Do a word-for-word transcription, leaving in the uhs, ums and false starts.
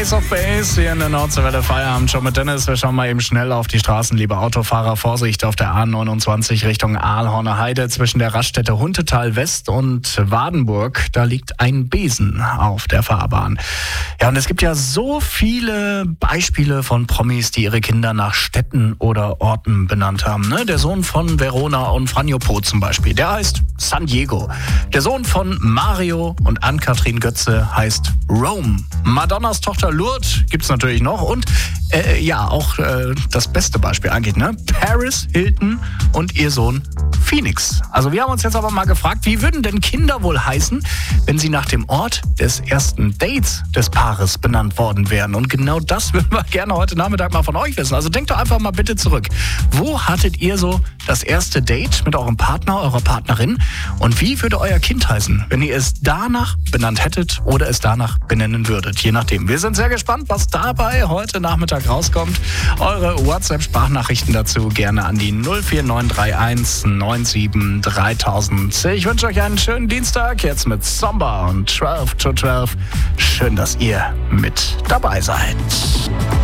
Ace of Base hier in der Nordseewelle Feierabend schon mit Dennis. Wir schauen mal eben schnell auf die Straßen, liebe Autofahrer. Vorsicht auf der A neunundzwanzig Richtung Aalhorner Heide zwischen der Raststätte Huntetal West und Wadenburg. Da liegt ein Besen auf der Fahrbahn. Ja, und es gibt ja so viele Beispiele von Promis, die ihre Kinder nach Städten oder Orten benannt haben. Ne? Der Sohn von Verona und Franjo Po zum Beispiel, der heißt San Diego. Der Sohn von Mario und Ann-Kathrin Götze heißt Rome. Madonnas Tochter Lourdes gibt's natürlich noch und äh, ja, auch äh, das beste Beispiel eigentlich, ne? Paris Hilton und ihr Sohn Phoenix. Also wir haben uns jetzt aber mal gefragt, wie würden denn Kinder wohl heißen, wenn sie nach dem Ort des ersten Dates des Paares benannt worden wären? Und genau das würden wir gerne heute Nachmittag mal von euch wissen. Also denkt doch einfach mal bitte zurück. Wo hattet ihr so das erste Date mit eurem Partner, eurer Partnerin? Und wie würde euer Kind heißen, wenn ihr es danach benannt hättet oder es danach benennen würdet? Je nachdem. Wir sind sehr gespannt, was dabei heute Nachmittag rauskommt. Eure WhatsApp-Sprachnachrichten dazu gerne an die null vier neun drei eins neun sieben dreitausend. Ich wünsche euch einen schönen Dienstag, jetzt mit Somba und zwölf zu zwölf. Schön, dass ihr mit dabei seid.